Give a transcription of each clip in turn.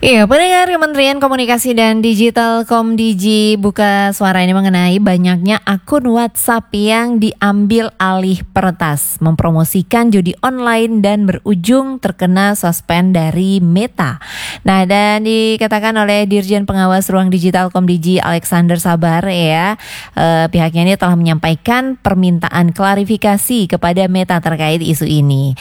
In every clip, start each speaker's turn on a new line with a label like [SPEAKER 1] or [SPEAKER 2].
[SPEAKER 1] Iya, pendengar Kementerian Komunikasi dan Digital Komdigi buka suara ini mengenai banyaknya akun WhatsApp yang diambil alih peretas, mempromosikan judi online dan berujung terkena suspend dari Meta. Nah, dan dikatakan oleh Dirjen Pengawas Ruang Digital Komdigi Alexander Sabar ya, pihaknya ini telah menyampaikan permintaan klarifikasi kepada Meta terkait isu ini.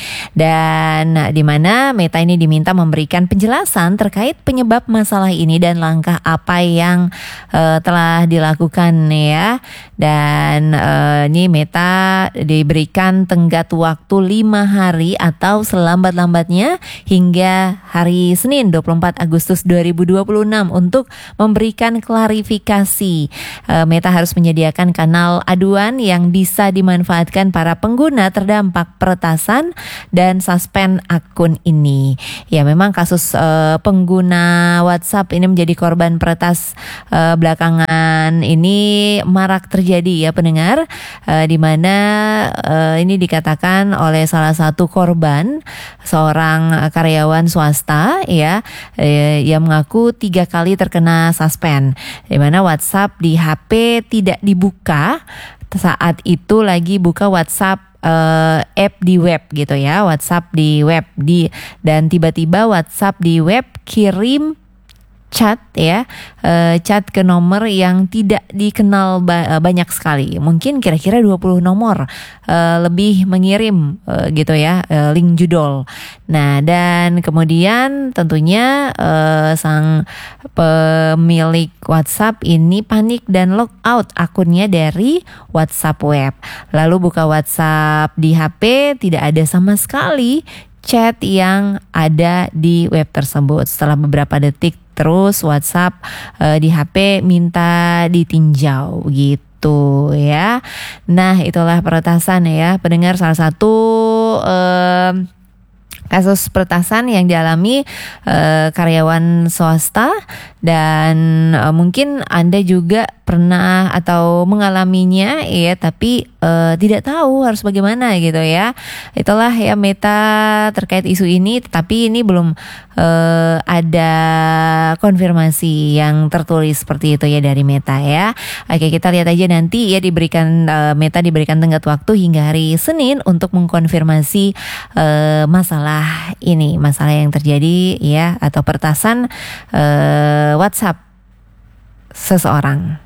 [SPEAKER 1] Dan di mana Meta ini diminta memberikan penjelasan terkait penyebab masalah ini dan langkah apa yang telah dilakukan ya. Dan ini Meta diberikan tenggat waktu 5 hari atau selambat-lambatnya hingga hari Senin 24 Agustus 2026 untuk memberikan klarifikasi. Meta harus menyediakan kanal aduan yang bisa dimanfaatkan para pengguna terdampak peretasan dan suspend akun ini. Ya, memang kasus pengguna WhatsApp ini menjadi korban peretas belakangan ini marak terjadi ya pendengar, di mana ini dikatakan oleh salah satu korban, seorang karyawan swasta ya, yang mengaku 3 kali terkena suspend, di mana WhatsApp di HP tidak dibuka saat itu lagi buka WhatsApp app di web gitu ya, WhatsApp di web dan tiba-tiba WhatsApp di web kirim chat ya, chat ke nomor yang tidak dikenal banyak sekali, mungkin kira-kira 20 nomor lebih mengirim gitu ya, link judul. Nah, dan kemudian tentunya sang pemilik WhatsApp ini panik dan log out akunnya dari WhatsApp web. Lalu buka WhatsApp di HP, tidak ada sama sekali chat yang ada di web tersebut. Setelah beberapa detik terus WhatsApp di HP minta ditinjau gitu ya. Nah, itulah peretasan ya pendengar, salah satu kasus peretasan yang dialami karyawan swasta. Dan mungkin Anda juga pernah atau mengalaminya ya, tapi tidak tahu harus bagaimana gitu ya. Itulah ya Meta terkait isu ini, tapi ini belum ada konfirmasi yang tertulis seperti itu ya dari Meta ya. Oke, kita lihat aja nanti ya, diberikan Meta diberikan tenggat waktu hingga hari Senin untuk mengkonfirmasi masalah ini, masalah yang terjadi ya, atau peretasan WhatsApp seseorang.